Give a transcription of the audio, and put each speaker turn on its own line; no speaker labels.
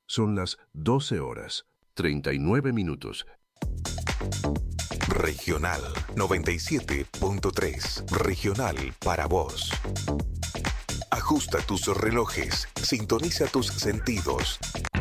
Son las 12 horas, 39 minutos.
Regional 97.3. Regional para vos. Ajusta tus relojes, sintoniza tus sentidos.